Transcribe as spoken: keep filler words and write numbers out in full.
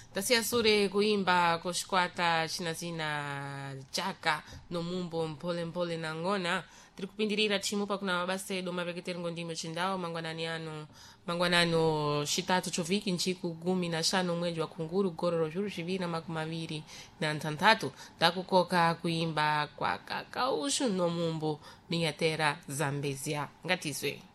tasiya sure kuimba kushikwata chinazina chaka nomumbo mpole mpole na ngona tiri kupindirira tichimupa kuna mabasa edu maveketeringo ndimo chindawo mangwanani ano mangwanano chitatu choviki nchiku gumi na shanu mwezi wa kunguru gororo zhuru zviviri na makumi maviri na ntanthatu takukoka kuimba kwa kakaushu nomumbo minyatera zambezia ngatizwe